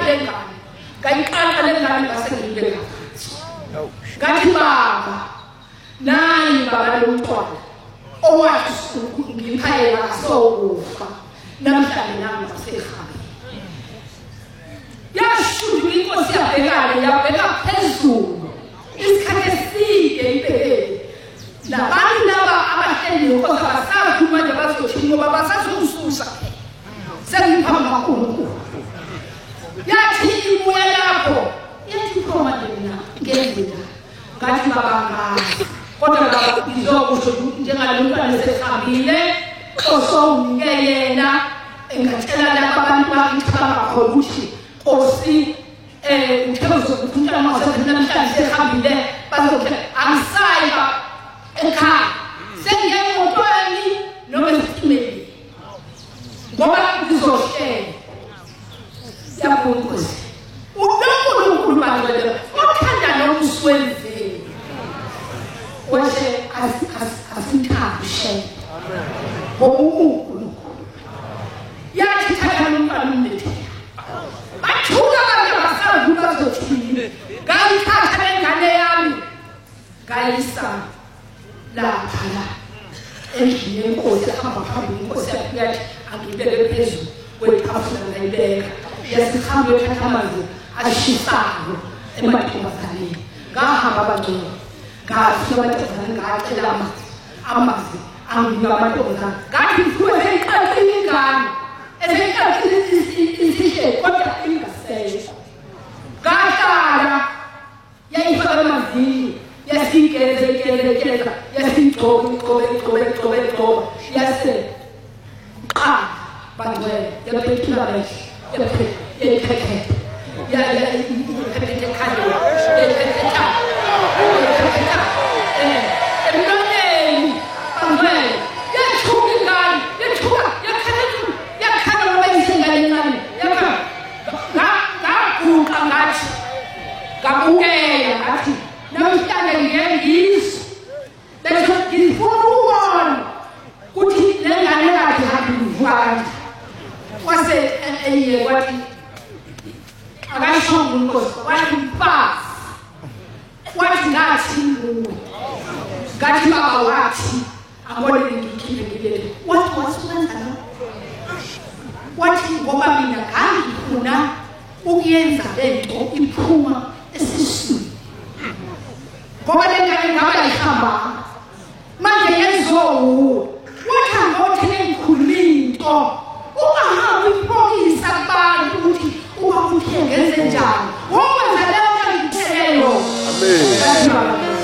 lengane ngayiqaqa lengane ngasengibeka ngathi baba nayi baba lomntwana owathi ngiphayela sokufa namhlanje nami ngasekhaya yashudu inkosi yabhekana yabheka phezulu isikhathi eside ibhekele labantu laba abahleli inkosi abasazi manje bazothini ngoba basazokususa sengiphambi kakhulu yathi ibuye lapho yathi khoma mina ngenzela ngathi babangazi kodwa baba izokusho njengalo mntwana esehambile osonke yena engacela laba abantu bakithaba khona ukuthi Osi uthemzo kuthula mawasebenzisa namhlanje sehambile bazothi angisayba ekhaya sengiyemotweni noma esitimeni ngoba ngizoshela yabongozi uNkulunkulu bangcwele othanda nomswenzeni wathi asinthabishe ngokuNkulunkulu yathi thatha umntwana umlethe bathuka abantu abasazi bazothini ngayithatha lengane yami ngayisa lapha la endlini yenkosi ahamba phambili inkosi yathi angibeke phezulu kwetafula ngayibeka yasihambe yothatha amanzi ashisayo emadolobheni ngahamba abangcwele ngafika amantombazane ngacela amanzi anginika amantombazane ngathi kuwe seyiqalile ingane eseyiqalile isihle kodwa ingaseyo ngahlala yayifaka amanzini yasikele yasigcoba yase qa bangcwele yaphethula kahle yaphethela wathi ngoba mina ngangifuna ukuyenza lento iphuma esiswini ngoba lengane ngaba ihamba manje yezowu wathi ngothi ngikhulito ungahambi iphoyisa abantu ukuthi uba uthengenze njani ngoba leyo ngithelo amen